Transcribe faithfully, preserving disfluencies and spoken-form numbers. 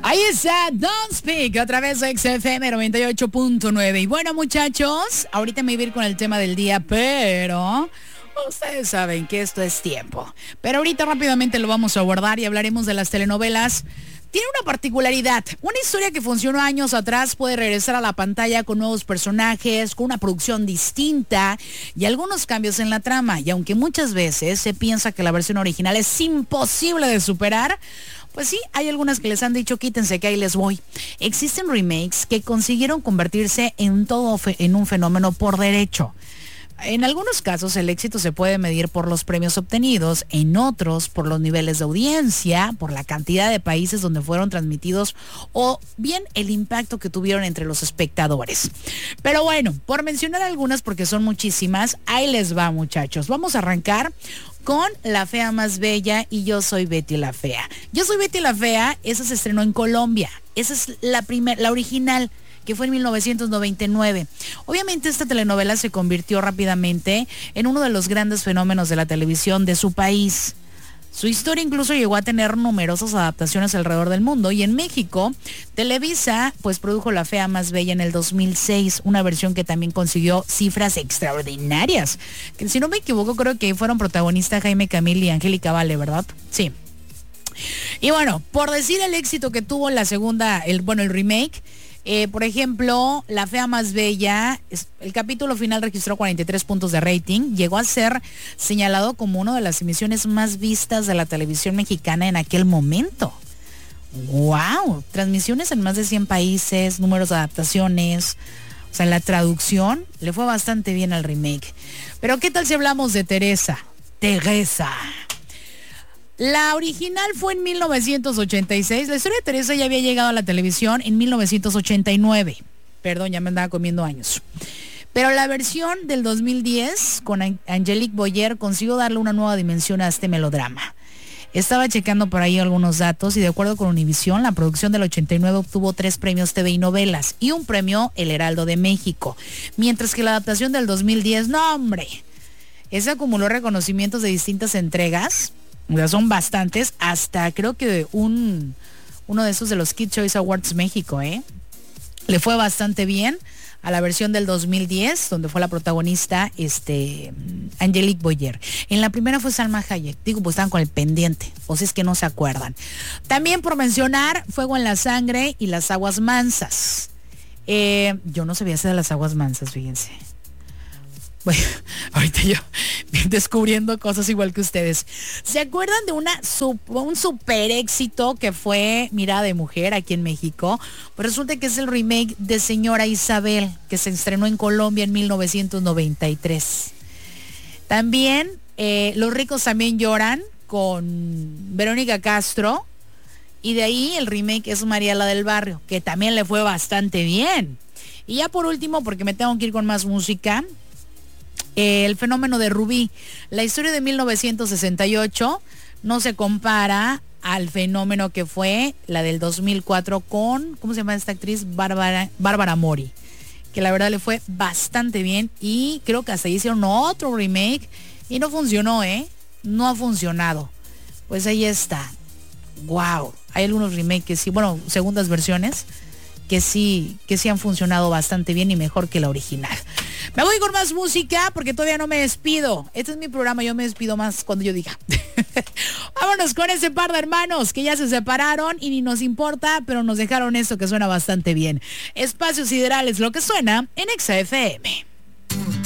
Ahí está Don't Speak a través de X F M noventa y ocho punto nueve. Y bueno, muchachos, ahorita me voy a ir con el tema del día, pero ustedes saben que esto es tiempo. Pero ahorita rápidamente lo vamos a abordar y hablaremos de las telenovelas. Tiene una particularidad. Una historia que funcionó años atrás puede regresar a la pantalla con nuevos personajes, con una producción distinta y algunos cambios en la trama. Y aunque muchas veces se piensa que la versión original es imposible de superar, pues sí, hay algunas que les han dicho quítense que ahí les voy. Existen remakes que consiguieron convertirse en todo fe- en un fenómeno por derecho. En algunos casos el éxito se puede medir por los premios obtenidos, en otros por los niveles de audiencia, por la cantidad de países donde fueron transmitidos o bien el impacto que tuvieron entre los espectadores. Pero bueno, por mencionar algunas porque son muchísimas, ahí les va, muchachos. Vamos a arrancar con La Fea Más Bella y Yo Soy Betty la Fea. Yo Soy Betty la Fea, esa se estrenó en Colombia. Esa es la primera, la original, que fue en mil novecientos noventa y nueve. Obviamente esta telenovela se convirtió rápidamente en uno de los grandes fenómenos de la televisión de su país. Su historia incluso llegó a tener numerosas adaptaciones alrededor del mundo y en México, Televisa pues produjo La Fea Más Bella en el dos mil seis, una versión que también consiguió cifras extraordinarias. Que si no me equivoco creo que fueron protagonistas Jaime Camil y Angélica Vale, ¿verdad? Sí. Y bueno, por decir el éxito que tuvo la segunda, el bueno, el remake, Eh, por ejemplo, La Fea Más Bella, el capítulo final registró cuarenta y tres puntos de rating, llegó a ser señalado como una de las emisiones más vistas de la televisión mexicana en aquel momento. ¡Wow! Transmisiones en más de cien países, números de adaptaciones, o sea, la traducción le fue bastante bien al remake. Pero ¿qué tal si hablamos de Teresa? Teresa. La original fue en mil novecientos ochenta y seis. La historia de Teresa ya había llegado a la televisión en mil novecientos ochenta y nueve. Perdón, ya me andaba comiendo años. Pero la versión del dos mil diez con Angelique Boyer consiguió darle una nueva dimensión a este melodrama. Estaba checando por ahí algunos datos y de acuerdo con Univisión, la producción del ochenta y nueve obtuvo tres premios T V y novelas y un premio El Heraldo de México. Mientras que la adaptación del dos mil diez, no hombre, esa acumuló reconocimientos de distintas entregas. O sea, son bastantes, hasta creo que un uno de esos de los Kids Choice Awards México, ¿eh? Le fue bastante bien a la versión del dos mil diez, donde fue la protagonista este Angelique Boyer. En la primera fue Salma Hayek, digo, pues estaban con el pendiente, o si es que no se acuerdan. También por mencionar, Fuego en la Sangre y Las Aguas Mansas. Eh, yo no sabía esa de Las Aguas Mansas, fíjense. Bueno, ahorita yo descubriendo cosas igual que ustedes. ¿Se acuerdan de una un super éxito que fue Mirada de Mujer aquí en México? Pues resulta que es el remake de Señora Isabel, que se estrenó en Colombia en mil novecientos noventa y tres. También eh, Los Ricos También Lloran con Verónica Castro. Y de ahí el remake es María la del Barrio, que también le fue bastante bien. Y ya por último, porque me tengo que ir con más música, El Fenómeno de Rubí. La historia de mil novecientos sesenta y ocho no se compara al fenómeno que fue la del dos mil cuatro con, ¿cómo se llama esta actriz? Bárbara, Bárbara Mori, que la verdad le fue bastante bien y creo que hasta hicieron otro remake y no funcionó, ¿eh? No ha funcionado. Pues ahí está. Wow. Hay algunos remakes que sí, bueno, segundas versiones que sí, que sí han funcionado bastante bien y mejor que la original. Me voy con más música porque todavía no me despido. Este es mi programa, yo me despido más cuando yo diga. Vámonos con ese par de hermanos que ya se separaron y ni nos importa, pero nos dejaron esto que suena bastante bien. Espacios Siderales, lo que suena en Exa F M.